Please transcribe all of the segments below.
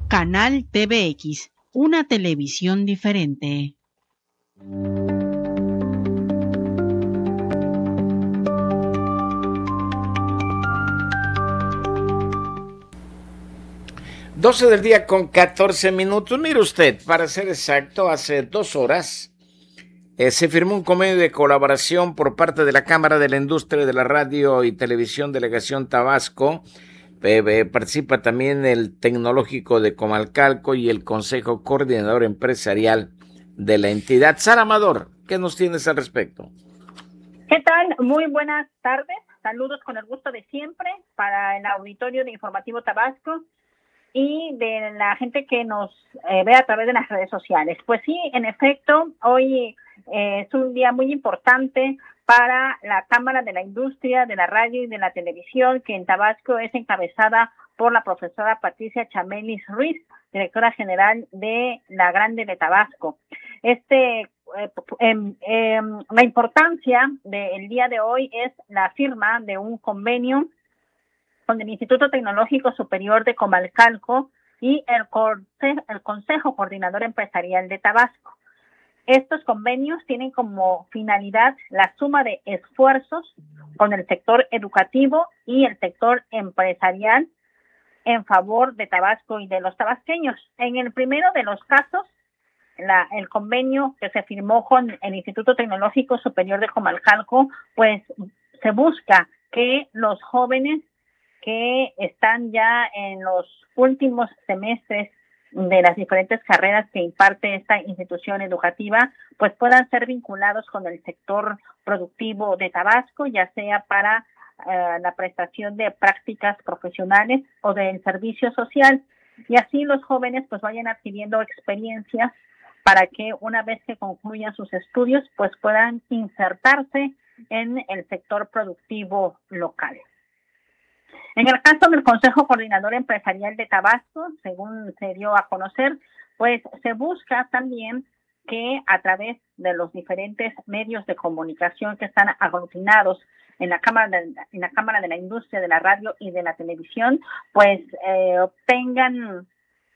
Canal TVX, una televisión diferente. Doce del día con 14 minutos. Mire usted, para ser exacto, hace 2 horas se firmó un convenio de colaboración por parte de la Cámara de la Industria de la Radio y Televisión Delegación Tabasco. Participa también el Tecnológico de Comalcalco y el Consejo Coordinador Empresarial de la entidad. Sara Amador, ¿qué nos tienes al respecto? ¿Qué tal? Muy buenas tardes. Saludos con el gusto de siempre para el auditorio de Informativo Tabasco y de la gente que nos ve a través de las redes sociales. Pues sí, en efecto, hoy es un día muy importante para la Cámara de la Industria de la Radio y de la Televisión, que en Tabasco es encabezada por la profesora Patricia Chamelis Ruiz, directora general de la Grande de Tabasco. La importancia del día de hoy es la firma de un convenio con el Instituto Tecnológico Superior de Comalcalco y el Consejo Coordinador Empresarial de Tabasco. Estos convenios tienen como finalidad la suma de esfuerzos con el sector educativo y el sector empresarial en favor de Tabasco y de los tabasqueños. En el primero de los casos, el convenio que se firmó con el Instituto Tecnológico Superior de Comalcalco, pues se busca que los jóvenes que están ya en los últimos semestres de las diferentes carreras que imparte esta institución educativa, pues puedan ser vinculados con el sector productivo de Tabasco, ya sea para la prestación de prácticas profesionales o del servicio social, y así los jóvenes pues vayan adquiriendo experiencias para que una vez que concluyan sus estudios pues puedan insertarse en el sector productivo local. En el caso del Consejo Coordinador Empresarial de Tabasco, según se dio a conocer, pues se busca también que a través de los diferentes medios de comunicación que están aglutinados en la Cámara de la Industria de la Radio y de la Televisión, pues tengan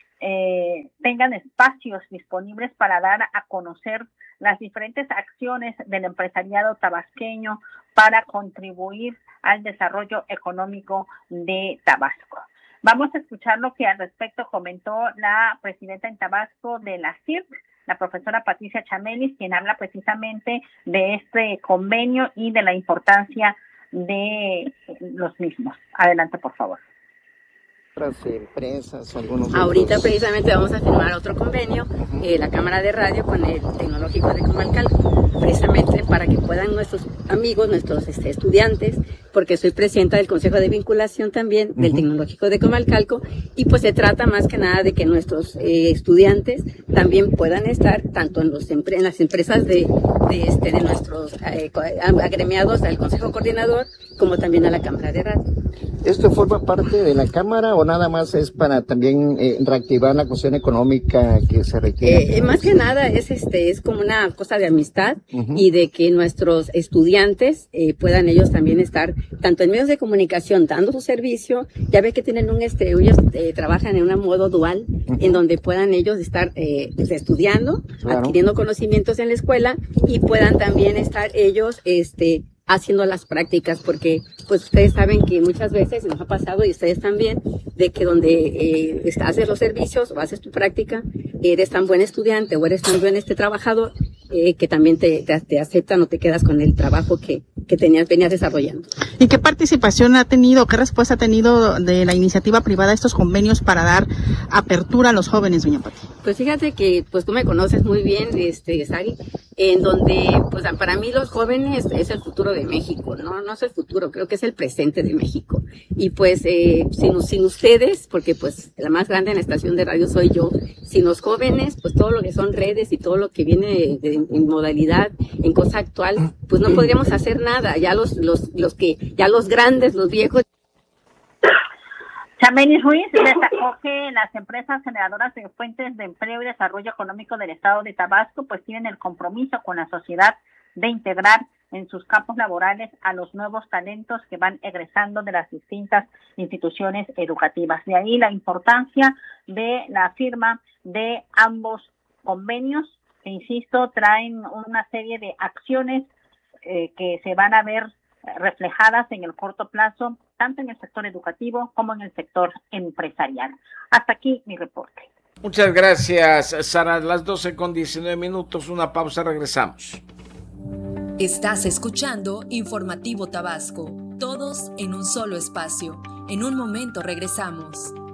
espacios disponibles para dar a conocer las diferentes acciones del empresariado tabasqueño para contribuir al desarrollo económico de Tabasco. Vamos a escuchar lo que al respecto comentó la presidenta en Tabasco de la CIRT, la profesora Patricia Chamelis, quien habla precisamente de este convenio y de la importancia de los mismos. Adelante, por favor. Empresas, algunos ahorita precisamente vamos a firmar otro convenio, la Cámara de Radio con el Tecnológico de Comalcalco, precisamente para que puedan nuestros amigos, nuestros estudiantes, porque soy presidenta del Consejo de Vinculación también del Tecnológico de Comalcalco, y pues se trata más que nada de que nuestros estudiantes también puedan estar tanto en las empresas de nuestros agremiados al Consejo Coordinador, como también a la Cámara de Radio. ¿Esto forma parte de la Cámara o nada más es para también reactivar la cuestión económica que se requiere? Más que nada es como una cosa de amistad y de que nuestros estudiantes puedan ellos también estar tanto en medios de comunicación dando su servicio. Ya ve que tienen ellos trabajan en un modo dual en donde puedan ellos estar estudiando, claro, adquiriendo conocimientos en la escuela, y puedan también estar ellos haciendo las prácticas, porque pues ustedes saben que muchas veces nos ha pasado, y ustedes también, de que donde haces los servicios o haces tu práctica, eres tan buen estudiante o eres tan buen trabajador, que también te aceptan o te quedas con el trabajo que venías desarrollando. ¿Y qué participación ha tenido, qué respuesta ha tenido de la iniciativa privada a estos convenios para dar apertura a los jóvenes, doña Pati? Pues fíjate que pues tú me conoces muy bien, Sari, en donde pues para mí los jóvenes es el futuro de México, no es el futuro, creo que es el presente de México. Y pues sin ustedes, porque pues la más grande en la estación de radio soy yo, sin los jóvenes, pues todo lo que son redes y todo lo que viene en modalidad, en cosa actual, pues no podríamos hacer nada. Ya los grandes, los viejos. Chamelis Ruiz destacó que las empresas generadoras de fuentes de empleo y desarrollo económico del estado de Tabasco pues tienen el compromiso con la sociedad de integrar en sus campos laborales a los nuevos talentos que van egresando de las distintas instituciones educativas. De ahí la importancia de la firma de ambos convenios, que insisto, traen una serie de acciones que se van a ver reflejadas en el corto plazo, tanto en el sector educativo como en el sector empresarial. Hasta aquí mi reporte. Muchas gracias, Sara. Las 12:19, una pausa, regresamos. Estás escuchando Informativo Tabasco, todos en un solo espacio. En un momento regresamos.